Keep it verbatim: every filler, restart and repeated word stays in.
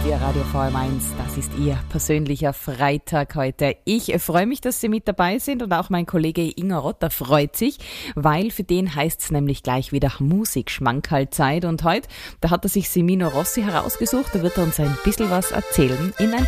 Ihr Radio V M eins, das ist Ihr persönlicher Freitag heute. Ich freue mich, dass Sie mit dabei sind und auch mein Kollege Ingo Rotter freut sich, weil für den heißt es nämlich gleich wieder Musik-Schmankerl-Zeit und heute, da hat er sich Semino Rossi herausgesucht, da wird er uns ein bisschen was erzählen in ein